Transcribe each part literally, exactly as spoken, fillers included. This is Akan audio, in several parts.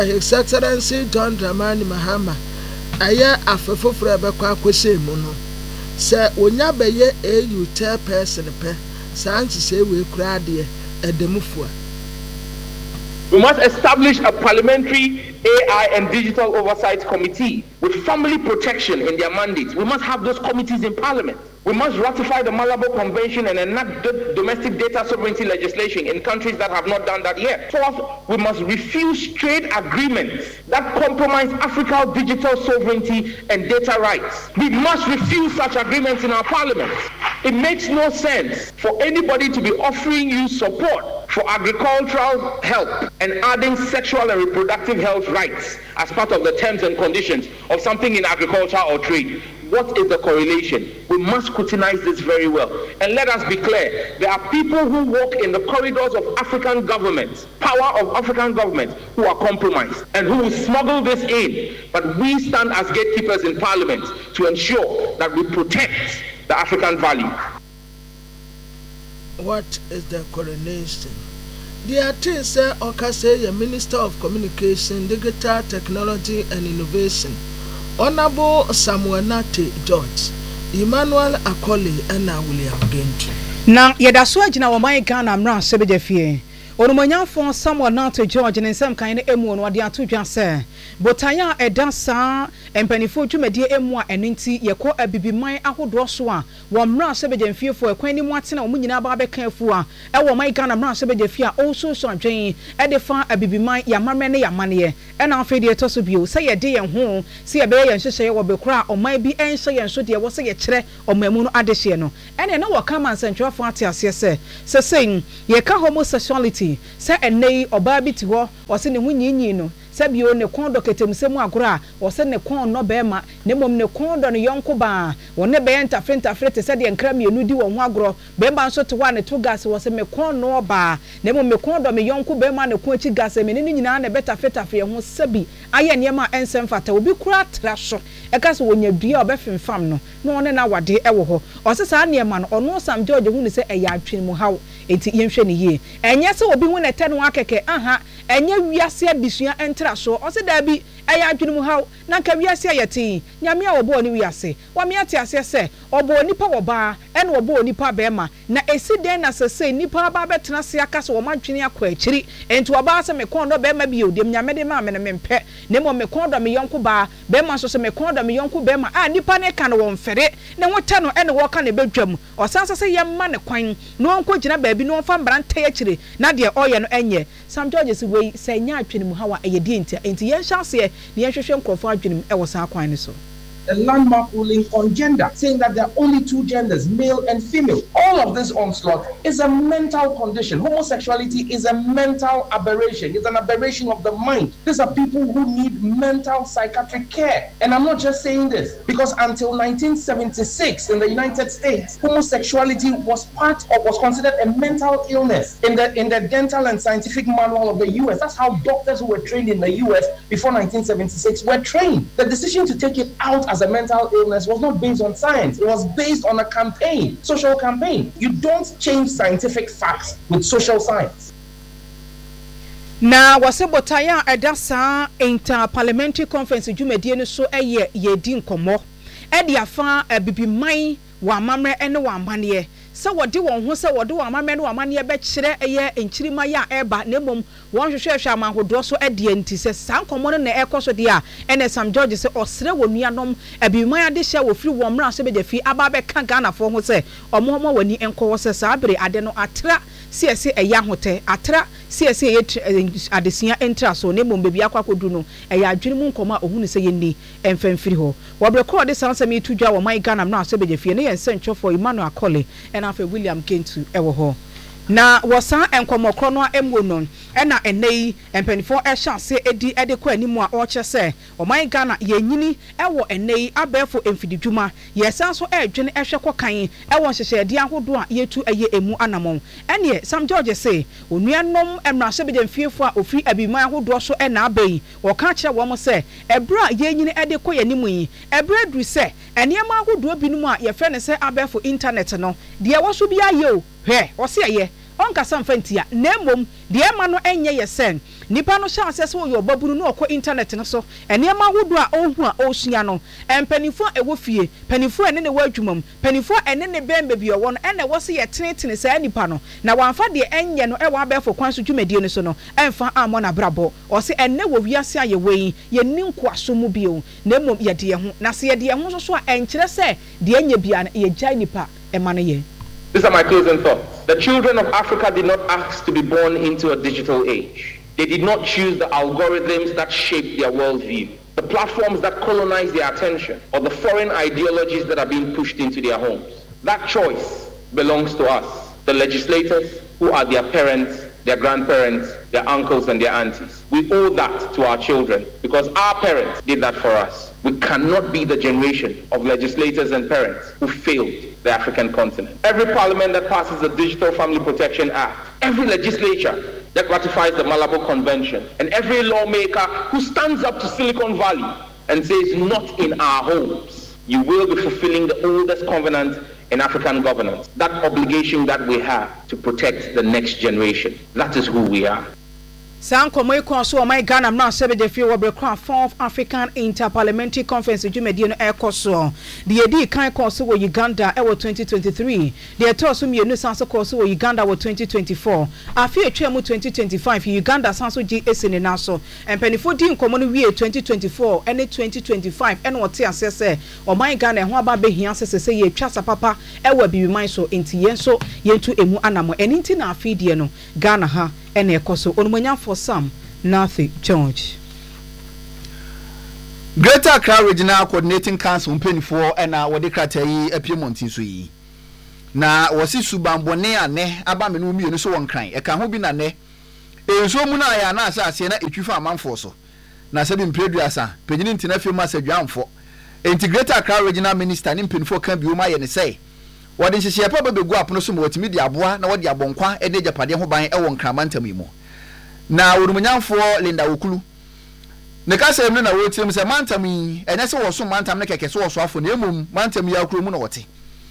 His Excellency John Dramani Mahama aye afefoforo ebekwa akwese mu no se onya beye A U chairperson pe sanchi se we kura de edemufua. We must establish a parliamentary A I and digital oversight committee with family protection in their mandates. We must have those committees in parliament. We must ratify the Malabo Convention and enact domestic data sovereignty legislation in countries that have not done that yet. Fourth, we must refuse trade agreements that compromise Africa's digital sovereignty and data rights. We must refuse such agreements in our parliaments. It makes no sense for anybody to be offering you support for agricultural help and adding sexual and reproductive health rights as part of the terms and conditions of something in agriculture or trade. What is the correlation? We must scrutinize this very well. And let us be clear, there are people who walk in the corridors of African governments, power of African governments, who are compromised and who will smuggle this in. But we stand as gatekeepers in parliament to ensure that we protect the African value. What is the correlation? The thing say Okase, the Minister of Communication, Digital Technology and Innovation, Honorable Samuel Nate George, Emmanuel Akoli, and William Gentu. Now, Yadaso Jina Wamai Ghana Mran Sebejefie. Onumanyan fon Samuel Nate George and some kind of emu no dia to dwan se. Botaya edansa empanifo dwumade emu a enunti yekọ abibiman ahodo so a wo mra sebejemfie fo ekwani mu atena omu nyina ba beka afu a e wo mai Ghana mra sebejefie a also so adwen e de fa abibiman ya mamre ne ya mane e na afi de to so bio se ye de ye ho se ye be ye nhyehyeye wo bekura oman bi enhye ye nso de wo se ye kire omamu no adehye no ene na wo kama nsantwafo ate ase se se sen ye ka homosexuality se enei oba bi ti ho wo se ne hu nyinyi no sabio ne kon do ketemsemu agora wo se ne kon no bema ne mom ne kon do ne yonko ba wo ne be enta frenta frete se de nkra mienu di wo ho agoro bema nso te wa ne to gas wo se me kon no ba ne mom me kon do me yonko bema ne kon chi gas me ne nyina na beta freta fre ho sabi aye ne ma ensem fata obi kura tra so e ka se wonya dua obefemfam no no ne na wade e wo ho o se sa ne ma no ono Sam George hu ne se e ya atwen mu haw enti yenhwe ne yie enye se obi hu ne te no akeke aha enye wiase abisua entra so o se da bi eya adwene mu haw na ka wiase ayeti nyame a obo oni wiase wa me ate ase se obo onipa wo ba e na obo onipa be ma na esi den na sese nipa ba betena se aka se wo madwene akwa akiri enti oba se me kondo be ma bi odem nyame de ma me ne mempe ne mo me kondo me yonko ba be ma so se me kondo me yonko be ma a nipa ne ka no wo mfere ne wote no e ne wo ka ne bedwam o sansa se yemma ne kwan no onko gina ba bi no fa mbranta akiri na de oye no enye Sam George se we se nya atwene mu hawa eye di enti enti yen hwase ne yen hwehwe nkrofo adwenem e wo sa kwan ne so. A landmark ruling on gender, saying that there are only two genders, male and female. All of this onslaught is a mental condition. Homosexuality is a mental aberration. It's an aberration of the mind. These are people who need mental psychiatric care. And I'm not just saying this, because until nineteen seventy-six in the United States, homosexuality was part of, was considered a mental illness in the, in the dental and scientific manual of the U S. That's how doctors who were trained in the U S before nineteen seventy-six were trained. The decision to take it out as a mental illness was not based on science. It was based on a campaign, social campaign. You don't change scientific facts with social science. Na wasebotaya edasa inter parliamentary conference jumedie no so eye yedi nkomo e dia fa abibiman wa mamre ene wa amane se wode won ho se wode wa mamre ne wa amane be kire eye enchirima ya eba na mom won hwehwehwe amahodo so ade anti se san komo no na ekoso de a ene Sam George se osre wonuanom abibiman ade hye wo firi wo mra so be de fi aba be kan Ghana fo ho se omo homo wani enko se sa bere ade no atra C S A eya hote atra C S A adesia entra so ne mom bebia kwakodu no eya adwene mu nkoma ohunu se yenni emfamfiri ho wo record de sansa me tudwa wo mai Ghana mra so be de fi ne yen sentwofo Emmanuel Akole and after William Gentu ewo ho na wosan enkomokro no emwo no ena enei empanifo e chance edi ede kwa animu a o che se o man Ghana yenyini ewo enei abefo emfididwuma yesan so edwene ehwe kokan ewo nhyehyede de ahodo a yetu eye emu anamon ene Sam George say onuanom emrahye be demfiefo a ofiri abiman ahodo so e na abai o ka kire wo mo se ebra yenyini ede kwa yanimu yi ebra dru se enema ahodo binum a ye fe ne se abefo internet no de wo so bia ye o hwe o se ye onka samfantia na mom de ema no enye ye sen nipa no hyɛ ase sɛ ɔyɛ ɔbabunu no ɔkɔ internet no so ɛnneɛma ahodoɔ a ɔhu a ɔsua no mpanimfoɔ a ɛwɔ fie mpanimfoɔ a ɛne ne wɔ adwuma mu mpanimfoɔ a ɛne ne bɛn baabi ɔwɔ no ɛna ɛwɔ se yɛ tenetene saa nipa no na wɔamfa deɛ ɛnyɛ no ɛwɔ abɛɛfo kwan so dwumadie no so no ɛmfa ammɔ n'abrabɔ ɔse ɛnnɛ wɔ wiase a yɛwɔ yi yɛnni nkoaso mu bio na mmom yɛde yɛn ho na sɛ yɛde yɛn ho nso so a ɛnkyerɛ sɛ deɛ ɛnyɛ bia no yɛgyae nipa ɛma no yɛ. These are my closing thoughts. The children of Africa did not ask to be born into a digital age. They did not choose the algorithms that shaped their worldview, the platforms that colonize their attention, or the foreign ideologies that are being pushed into their homes. That choice belongs to us, the legislators who are their parents, their grandparents, their uncles and their aunties. We owe that to our children because our parents did that for us. We cannot be the generation of legislators and parents who failed the African continent. Every parliament that passes the Digital Family Protection Act, every legislature that ratifies the Malabo Convention, and every lawmaker who stands up to Silicon Valley and says, not in our homes, you will be fulfilling the oldest covenant in African governance, that obligation that we have to protect the next generation. That is who we are. Sanko mo ikon so my Ghana na sebe de fi wo brekwa fourth African Interparliamentary Conference dwumadi no ekoso de edi kan koso wo Uganda e wo twenty twenty-three de to so mienu sanso koso wo Uganda wo twenty twenty-four afi etwa mu twenty twenty-five Uganda sanso gi esene na so empanifo di nkomo no wie twenty twenty-four ene twenty twenty-five ene wote asese o my Ghana ho aba behia sese ye twa sapapa e wo bibiman so enti yen so yentu emu anamo eni nti na afi de no Ghana ha ene ekoso onumanya for Sam Nathi George. Greater Accra Regional Coordinating Council mpenifo ena wode krata yi apiemonti so yi. Na wasi subambone ane aba me no mienu so wonkran. E ka ho bi na ne. Enso mu na ya na asase na etwifa amanfo so. Na se bi mpreduasa, panyini ntina fi ma sadwanfo. Integrated Accra Regional Minister ni mpenifo kan bi o ma ye ne sei. Wode nhyehyɛ pa bebegu apono so mo watimi di aboa na wode abonkwa e de japade ho ban e won kramantam yi mo. Na worumunyanfo Linda Okulu ne ka se mu na wotim se mantam yi enye se wo so mantam ne keke se wo so afo na emum mantam yi akuro mu na wote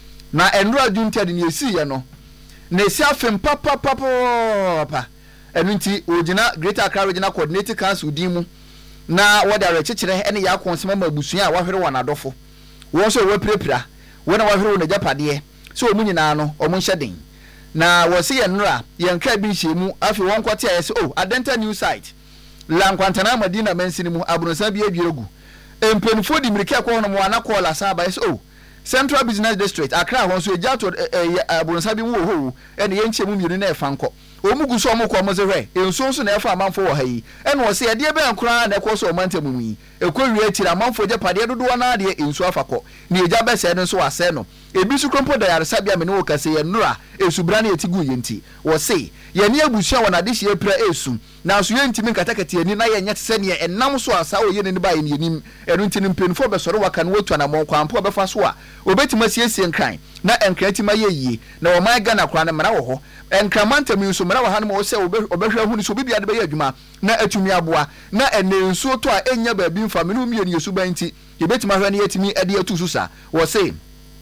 na enro adunta de ne esi ye no na esi afem papa papa papa enu nti ogina Greater Accra Regional Coordinating Council din mu na wode arekekere ene ya akonsema mabusua a wahwere won adofo wo so wo pirapira wona wahwere won japade so omu nyina no omu nhyeden na wose ye nra ye nkra bi hyemu afi won kwate ayese oh Adenta new site la nkwantana Madina mensini mu abunsa bi adwiregu empenfo di mirike akọ hono mo anakọ la saba ayese oh Central Business District Accra won so ejato abunsa bi mu wo ho ene ye nchemu mienu na efanko omugu so omukọ mo zehwe enso so na efa amanfo wo hayi ene wose ye de be nkura na ekọ so omantamu mu yi ekọ wi atira amanfo je pade dodo na de enso afakọ ni eja be se ne so wase no ebi su krompo da yare sabia me ne wo kase ye nura esubra na etigu yenti wo se ye ne abusua wona de hye pra esu na so ye ntimi nkatakati ani na ye nya tse ne enam so asa wo ye ne ba ye ne nim enu ntini mpenfo be soro waka no watu na mo kwampo be fa so a obetima siesie nkran na enkratima ye yie na wo man Ghana kra na mara wo ho enkramantam so mara wo ha no wo se obehwe hu ni so bibia de be ye adwuma na atumi aboa na enenso to a enya ba bi mfa me no mienu yesu ba nti ye betima hwe ne yetimi ade atu susa wo se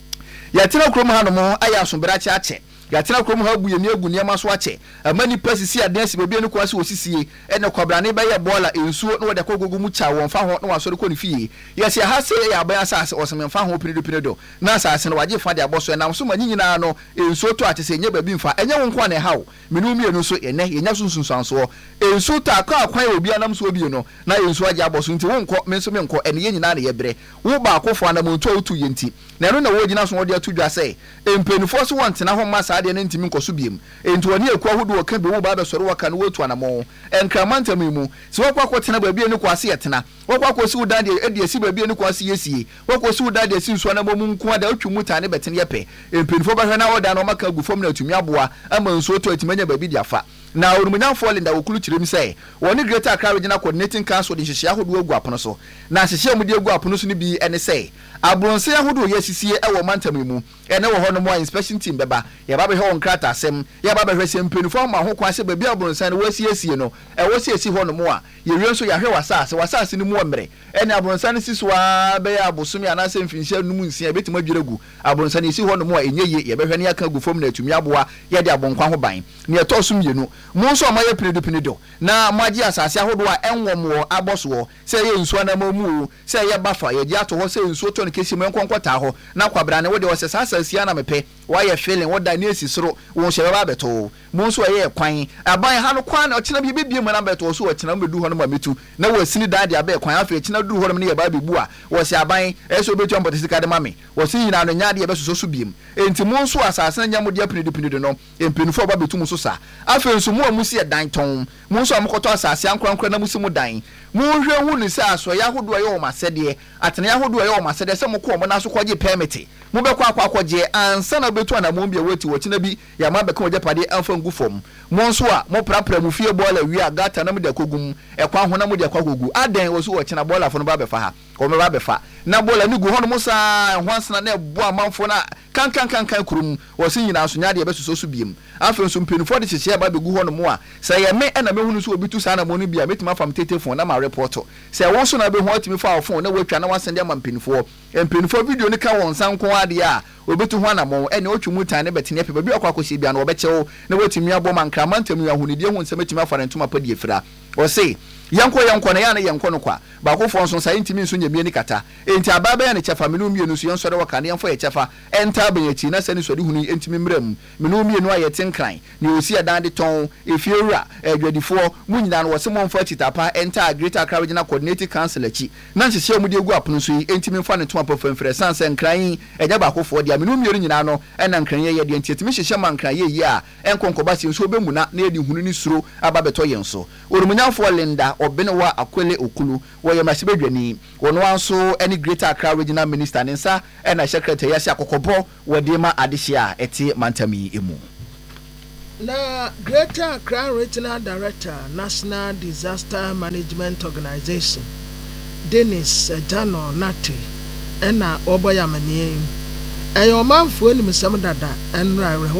yatira krom ha no mo aya asombra che ache yatira krom ha bu ye ne agu ne ma so ache amani pasisi aden se bebie ne kwase osisie ene kwabra ne be ye bola ensuo no de kogogu mu cha won fa ho no wasori ko ne fie yesi ha se ya ban asase osem fa ho pinido pinido na asase no waje fa de aboso enam so manyi nyina no ensuo to ache se nye ba bi mfa enye won kwa ne hawo menu mienu so ene yenya sunsunsanso ensuo ta akwa akwan obi anam so obi no na ensuo aje aboso nti won kọ menso me nkọ ene ye nyina na ye bre wo ba akofo anam nto otu ye nti na no na wo gina so wo de atu dwa se empenifo so won tena ho masa de ne ntimi nkoso biem enti woni ekwa hodo wo ka be wo ba be soro waka no wotu anamo enkramantam mu se wo kwakọ tena ba bie ne kwase yetena wo kwakọ si wudan de edi esi ba bie ne kwase yesie wo kwakọ si wudan de esi nso anamo mu nko ada otwu muta ne betene yepe empenifo ba hwe na wo da no maka gu fom na atumi aboa ama nso to atimanya ba bi diafa na orumunyanfo Linda Okulu kirem sei woni Greater Accra Regional Coordinating Council de hyehyɛ ahodo agu apono so na hyehyɛ mu de agu apono so ne bi ene sei abronse ahodo ye sisie e wo mantam mu ene wo hono mo inspection team beba ye ba be ho nkrata asem ye ba be hwɛ sempeniform ma ho kwa se ba bi abronse ne wasiesie no e wasiesi hono mo a ye wie nso ya hwɛ wasase wasase ne mu omre ene abronse ne siswa be ya bosomi anase mfinhye num nsia betima dweregu abronse ne si hono mo a enye ye ye be hwɛ ne aka gu fom na atumi aboa ye de abonkwa ho ban ne eto so mienu mo nso ma ye pinido pinido na mo agi asase ahodo a enwom wo aboso se ye nsuo na mamu se ye bafa ye gi ato ho se nsuo to ne kesi mo enkonkota ho na kwabra ne wo de wo se sasasi na mepe wo ye feeling wo da ne esisiro wo hye ba beto mo nso ye kwan aban ha no kwan o kina bi bibie mo na beto so o kina mo du ho no ma metu na wo sini da de abe kwan afa kina du ho no ne ye ba bebu a wo se aban e so betu ambote sika de mame wo se yina no nya de ye besoso so biem enti mo nso asase na nya mo de apinido pinido no empinufo ba betu mo so sa afa nso mo amusi e dan ton mo nso amokoto asase ankrankra na musi mo dan mo hwe hu ni se aso ya hodo ye o masede atene ya hodo ye o masede se mo ko mo na so kwaje permit mo be kwa kwa kwaje ansa na betu na mo bia wati wati bi ya ma be ka waje pade anfa ngu fom mo nso a mo prapra mu fie bola wi agata na mo de kogum e kwa ho na mo de kwa gogu aden wo so wo kina bola fo no ba be fa ha ko me ba be fa na bola ni gu ho no mo sa ho ansana na ebo amanfo na kan kan kan kan kurum wo se nyina so nya de be so so biem afa nso mpenufo de kyekye ba be gu ho no mo a se ye me na me hunu so obi tu sa na mo no bia metima fam tete fon na ma report se wo so na be ho atimi fa fon na watwa na wasende ma mpenufo mpenufo video ni ka won sanko ade a obetu ho na mo ene otwu tan ne betene pe ba bi akwa akosi bia na obechewo na watimi abo mankra mantam ya hunidie hu nsem etimi afa ntoma pa die fira o se yanko yanko na ya na yanko no kwa ba ko fon so sai ntimi nso nyamie ni kata enti ababa ya ne chefa menu mienu so yenso de waka ne yanfo ye chefa enta banyachi na sani so de hunu ntimi mram menu mienu aye tenkran ne osi adan de ton efiewura adwadifo mu nyina no wose monfa chitapa enta Greater Accra Regional Coordinating Council achi na nhye mu de egu apono so ntimi mfa ne ntoma pa famfre sanse nkran eja ba ko fo de menu mienu nyina no ena nkran ye ye de enti etimi hyehye man nkran ye yi a enkonkoba si nso obemuna na ye de hunu ni suro aba beto yenso orumunyafo Linda Obenewa Akwele Okulu wo ye masibedwani wono anso any Greater Accra Regional Minister nensa ena secretary ya akokobo wodema adehia eti mantami emu na Greater Accra Regional Director National Disaster Management Organization Dennis Jano Nate ena oboyamanie eyo manfo ni misam dada enra